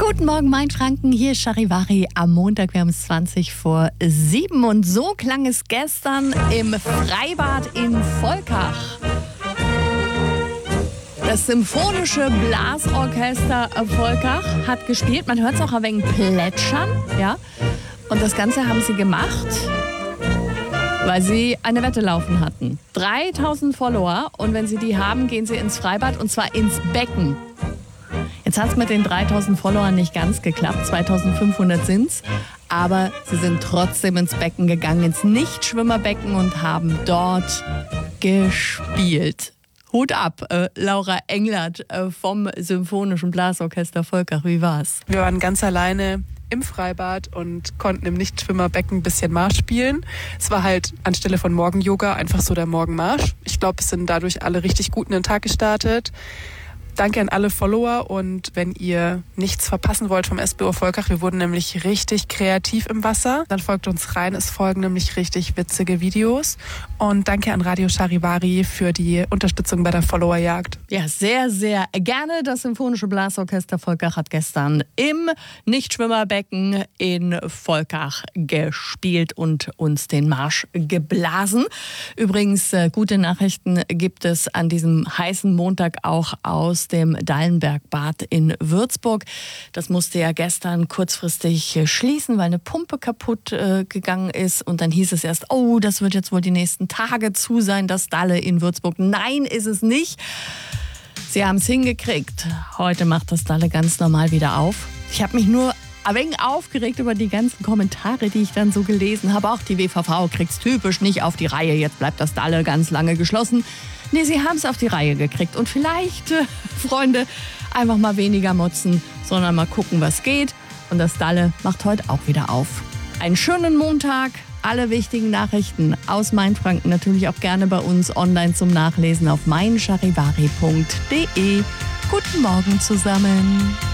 Guten Morgen, Mainfranken. Hier ist Charivari am Montag. Wir haben es 6:20. Und so klang es gestern im Freibad in Volkach. Das Symphonische Blasorchester Volkach hat gespielt. Man hört es auch ein wenig plätschern. Ja? Und das Ganze haben sie gemacht, weil sie eine Wette laufen hatten. 3000 Follower. Und wenn sie die haben, gehen sie ins Freibad und zwar ins Becken. Jetzt hat es mit den 3000 Followern nicht ganz geklappt, 2500 sind's, aber sie sind trotzdem ins Becken gegangen, ins Nichtschwimmerbecken und haben dort gespielt. Hut ab, Laura Englert vom Symphonischen Blasorchester Volkach, wie war's? Wir waren ganz alleine im Freibad und konnten im Nichtschwimmerbecken ein bisschen Marsch spielen. Es war halt anstelle von Morgen-Yoga einfach so der Morgenmarsch. Ich glaube, es sind dadurch alle richtig gut in den Tag gestartet. Danke an alle Follower und wenn ihr nichts verpassen wollt vom SBO Volkach, wir wurden nämlich richtig kreativ im Wasser, dann folgt uns rein, es folgen nämlich richtig witzige Videos und danke an Radio Charivari für die Unterstützung bei der Followerjagd. Ja, sehr, sehr gerne. Das Symphonische Blasorchester Volkach hat gestern im Nichtschwimmerbecken in Volkach gespielt und uns den Marsch geblasen. Übrigens, gute Nachrichten gibt es an diesem heißen Montag auch aus dem Dallenbergbad in Würzburg. Das musste ja gestern kurzfristig schließen, weil eine Pumpe kaputt gegangen ist. Und dann hieß es erst, oh, das wird jetzt wohl die nächsten Tage zu sein, das Dalle in Würzburg. Nein, ist es nicht. Sie haben es hingekriegt. Heute macht das Dalle ganz normal wieder auf. Ich habe mich nur ein wenig aufgeregt über die ganzen Kommentare, die ich dann so gelesen habe. Auch die WVV kriegt es typisch nicht auf die Reihe. Jetzt bleibt das Dalle ganz lange geschlossen. Nee, sie haben es auf die Reihe gekriegt. Und vielleicht, Freunde, einfach mal weniger motzen, sondern mal gucken, was geht. Und das Dalle macht heute auch wieder auf. Einen schönen Montag. Alle wichtigen Nachrichten aus Mainfranken natürlich auch gerne bei uns online zum Nachlesen auf meincharivari.de. Guten Morgen zusammen.